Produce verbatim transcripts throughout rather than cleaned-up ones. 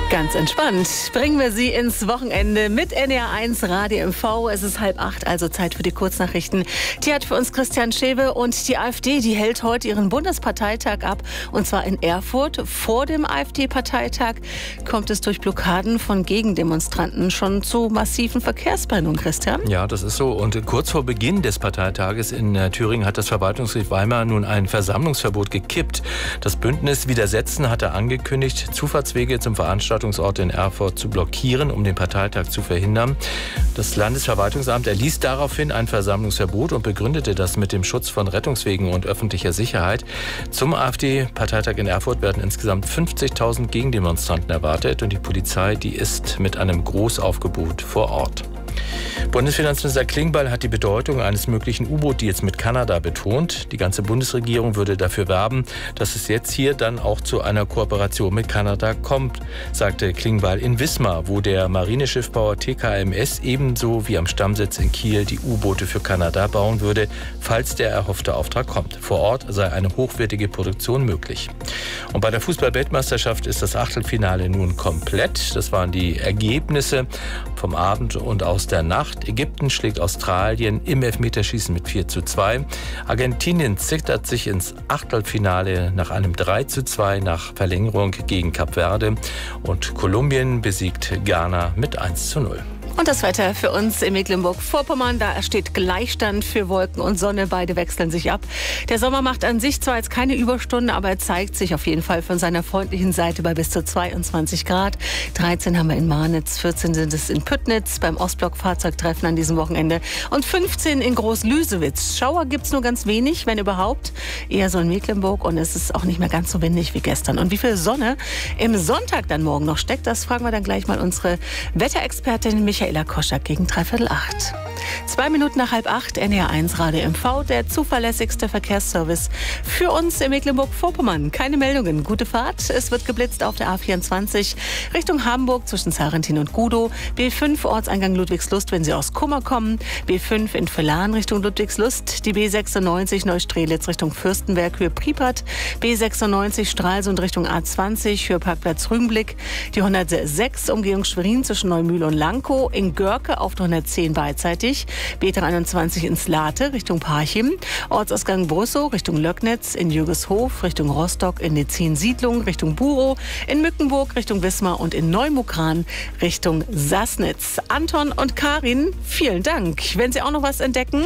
Ganz entspannt bringen wir Sie ins Wochenende mit N D R eins Radio M V. Es ist halb acht, also Zeit für die Kurznachrichten. Die hat für uns Christian Schewe und die AfD, die hält heute ihren Bundesparteitag ab. Und zwar in Erfurt. Vor dem AfD-Parteitag kommt es durch Blockaden von Gegendemonstranten schon zu massiven Verkehrsbrennungen, Christian. Ja, das ist so. Und kurz vor Beginn des Parteitages in Thüringen hat das Verwaltungsgericht Weimar nun ein Versammlungsverbot gekippt. Das Bündnis Widersetzen hatte angekündigt, Zufahrtswege zum Veranstaltungsort in Erfurt zu blockieren, um den Parteitag zu verhindern. Das Landesverwaltungsamt erließ daraufhin ein Versammlungsverbot und begründete das mit dem Schutz von Rettungswegen und öffentlicher Sicherheit. Zum AfD-Parteitag in Erfurt werden insgesamt fünfzigtausend Gegendemonstranten erwartet und die Polizei, die ist mit einem Großaufgebot vor Ort. Bundesfinanzminister Klingbeil hat die Bedeutung eines möglichen U-Boot-Deals mit Kanada betont. Die ganze Bundesregierung würde dafür werben, dass es jetzt hier dann auch zu einer Kooperation mit Kanada kommt, sagte Klingbeil in Wismar, wo der Marineschiffbauer T K M S ebenso wie am Stammsitz in Kiel die U-Boote für Kanada bauen würde, falls der erhoffte Auftrag kommt. Vor Ort sei eine hochwertige Produktion möglich. Und bei der Fußball-Weltmeisterschaft ist das Achtelfinale nun komplett. Das waren die Ergebnisse vom Abend und aus der Nacht. Ägypten schlägt Australien im Elfmeterschießen mit vier zu zwei. Argentinien zittert sich ins Achtelfinale nach einem drei zu zwei nach Verlängerung gegen Kap Verde. Und Kolumbien besiegt Ghana mit eins zu null. Und das Wetter für uns in Mecklenburg-Vorpommern, da steht Gleichstand für Wolken und Sonne. Beide wechseln sich ab. Der Sommer macht an sich zwar jetzt keine Überstunden, aber er zeigt sich auf jeden Fall von seiner freundlichen Seite bei bis zu zweiundzwanzig Grad. dreizehn haben wir in Marnitz, vierzehn sind es in Püttnitz beim Ostblock-Fahrzeugtreffen an diesem Wochenende und fünfzehn in Groß-Lüsewitz. Schauer gibt's nur ganz wenig, wenn überhaupt. Eher so in Mecklenburg und es ist auch nicht mehr ganz so windig wie gestern. Und wie viel Sonne im Sonntag dann morgen noch steckt, das fragen wir dann gleich mal unsere Wetterexpertin Michaela Koschak gegen dreiviertel acht. Zwei Minuten nach halb acht, N D R eins Radio M V, der zuverlässigste Verkehrsservice für uns in Mecklenburg-Vorpommern. Keine Meldungen, gute Fahrt. Es wird geblitzt auf der A vierundzwanzig Richtung Hamburg zwischen Sarrentin und Gudow. B fünf Ortseingang Ludwigslust, wenn Sie aus Kummer kommen. B fünf in Villahn Richtung Ludwigslust. Die B sechsundneunzig Neustrelitz Richtung Fürstenberg, Höhe Priepert. B sechsundneunzig Stralsund Richtung A zwanzig, Höhe Parkplatz Rügenblick. Die hundertsechs Umgehung Schwerin zwischen Neumühl und Lankow. In Görke auf der hundertzehn beidseitig. B dreiundzwanzig ins Late Richtung Parchim. Ortsausgang Brüssow Richtung Löcknitz. In Jürgeshof Richtung Rostock. In Nezin-Siedlung Richtung Burow. In Mückenburg Richtung Wismar und in Neumukran Richtung Sassnitz. Anton und Karin, vielen Dank. Wenn Sie auch noch was entdecken,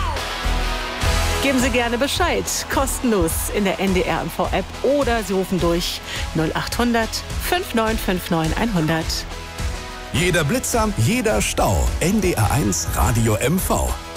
geben Sie gerne Bescheid. Kostenlos in der N D R M V-App oder Sie rufen durch null acht hundert fünf neun fünf neun hundert. Jeder Blitzer, jeder Stau. N D R eins Radio M V.